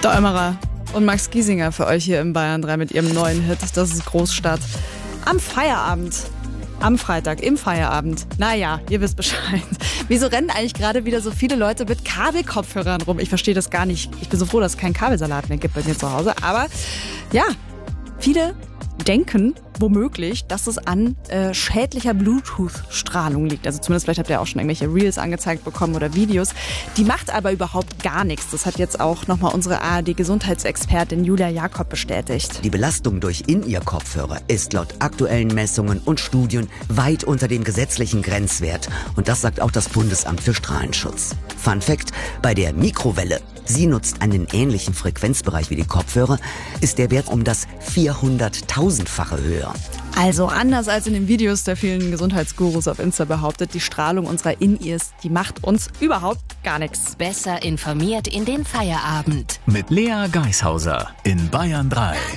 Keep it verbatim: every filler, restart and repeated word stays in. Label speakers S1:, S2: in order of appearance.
S1: Däumerer und Max Giesinger für euch hier im Bayern drei mit ihrem neuen Hit. Das ist Großstadt. Am Feierabend. Am Freitag, im Feierabend. Naja, ihr wisst Bescheid. Wieso rennen eigentlich gerade wieder so viele Leute mit Kabelkopfhörern rum? Ich verstehe das gar nicht. Ich bin so froh, dass es keinen Kabelsalat mehr gibt bei mir zu Hause. Aber ja, viele denken womöglich, dass es an äh, schädlicher Bluetooth-Strahlung liegt. Also zumindest vielleicht habt ihr auch schon irgendwelche Reels angezeigt bekommen oder Videos. Die macht aber überhaupt gar nichts. Das hat jetzt auch nochmal unsere A R D-Gesundheitsexpertin Julia Jakob bestätigt.
S2: Die Belastung durch In-Ear-Kopfhörer ist laut aktuellen Messungen und Studien weit unter dem gesetzlichen Grenzwert. Und das sagt auch das Bundesamt für Strahlenschutz. Fun Fact: Bei der Mikrowelle, sie nutzt einen ähnlichen Frequenzbereich wie die Kopfhörer, ist der Wert um das vierhunderttausendfache höher.
S1: Also anders als in den Videos der vielen Gesundheitsgurus auf Insta behauptet, die Strahlung unserer In-Ears, die macht uns überhaupt gar nichts.
S3: Besser informiert in den Feierabend.
S4: Mit Lea Geishauser in Bayern drei.